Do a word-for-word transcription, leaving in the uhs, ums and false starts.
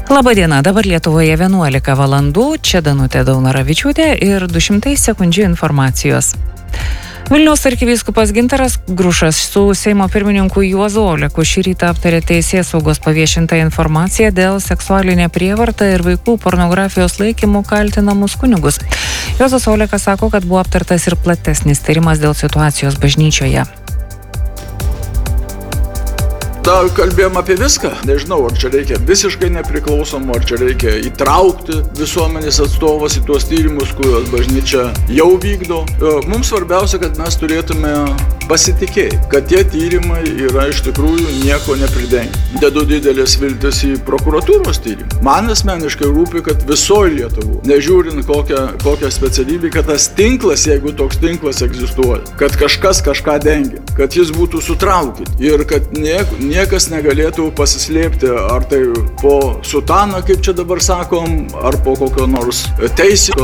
Labadiena, dabar Lietuvoje vienuolika valandų, čia Danutė Daunoravičiūtė ir du šimtai sekundžių informacijos. Vilniaus arkivyskupas Gintaras Grušas su Seimo pirmininku Juozu Oleku šį rytą aptarė Teisėsaugos paviešintą informaciją dėl seksualinę prievartą ir vaikų pornografijos laikymų kaltinamus kunigus. Juozas Olekas sako, kad buvo aptartas ir platesnis tyrimas dėl situacijos bažnyčioje. Da, kalbėjom apie viską. Nežinau, ar čia reikia visiškai nepriklausomų, ar čia reikia įtraukti visuomenės atstovas į tuos tyrimus, kuriuos bažnyčia jau vykdo. Mums svarbiausia, kad mes turėtume pasitikėti, kad tie tyrimai yra iš tikrųjų nieko nepridengia. Dedu didelės viltis į prokuratūros tyrimą. Man asmeniškai rūpi, kad visoje Lietuvoje, nežiūrint kokią, kokią specialybę, kad tas tinklas, jeigu toks tinklas egzistuoja, kad kažkas kažką dengia, kad jis būtų sutraukit ir kad nieko Niekas negalėtų pasislėpti, ar tai po sutaną, kaip čia dabar sakom, ar po kokio nors teisės.